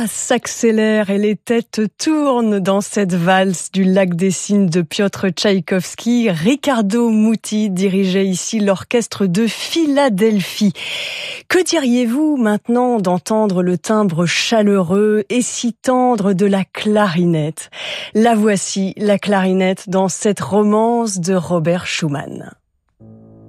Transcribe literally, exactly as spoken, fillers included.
S'accélère et les têtes tournent dans cette valse du Lac des Cygnes de Piotr Tchaïkovski. Riccardo Muti dirigeait ici l'orchestre de Philadelphie. Que diriez-vous maintenant d'entendre le timbre chaleureux et si tendre de la clarinette? La voici, la clarinette, dans cette romance de Robert Schumann.